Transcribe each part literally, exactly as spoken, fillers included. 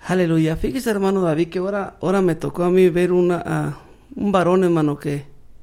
Aleluya. Fíjese, hermano David, que ahora, ahora me tocó a mí ver una, uh, un varón, hermano, que,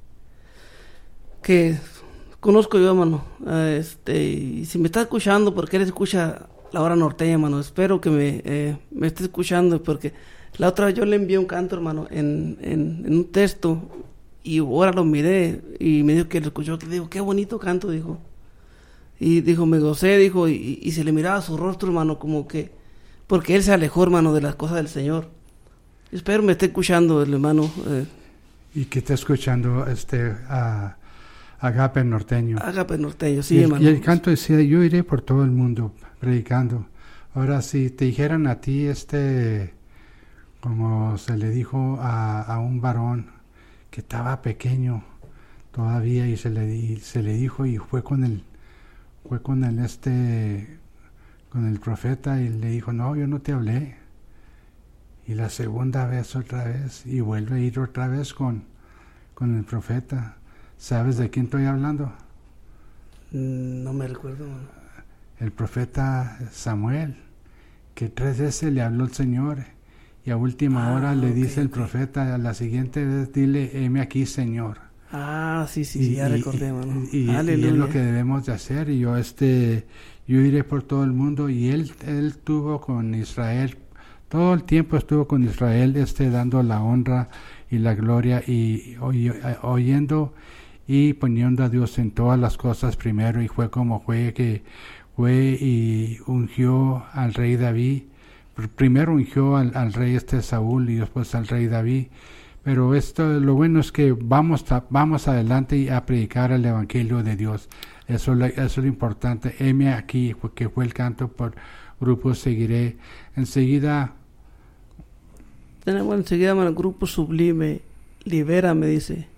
que conozco yo, hermano. Uh, este, y si me está escuchando, porque él escucha la hora norteña, hermano, espero que me, eh, me esté escuchando, porque la otra vez yo le envié un canto, hermano, en, en, en un texto, y ahora lo miré, y me dijo que lo escuchó, que dijo, qué bonito canto, dijo. Y dijo, me gocé, dijo, y, y se le miraba su rostro, hermano, como que, porque él se alejó, hermano, de las cosas del Señor. Espero me esté escuchando el hermano. Eh. Y que esté escuchando este a Agape Norteño. Agape Norteño, sí, y el, hermano. Y el canto decía, yo iré por todo el mundo predicando. Ahora, si te dijeran a ti, este, como se le dijo a, a un varón que estaba pequeño todavía, y se le, y se le dijo, y fue con el, fue con el este... con el profeta, y le dijo, no, yo no te hablé. Y la segunda vez otra vez, y vuelve a ir otra vez con, con el profeta. ¿Sabes de quién estoy hablando? No me recuerdo. El profeta Samuel, que tres veces le habló el Señor, y a última ah, hora le okay, dice el okay. profeta, a la siguiente vez, dile, heme aquí, Señor. Ah, sí, sí, y, ya y, recordé, hermano. Y, y, y es lo que debemos de hacer, y yo este... yo iré por todo el mundo. Y él él estuvo con Israel, todo el tiempo estuvo con Israel, este dando la honra y la gloria, y oy, oyendo y poniendo a Dios en todas las cosas primero. Y fue como fue que fue y ungió al rey David. Primero ungió al, al rey este Saúl, y después al rey David. Pero esto, lo bueno es que vamos a, vamos adelante y a predicar el evangelio de Dios. Eso, eso es lo importante. Heme aquí, que fue el canto por Grupo Seguiré. Enseguida. Tenemos enseguida el Grupo Sublime. Libera, me dice.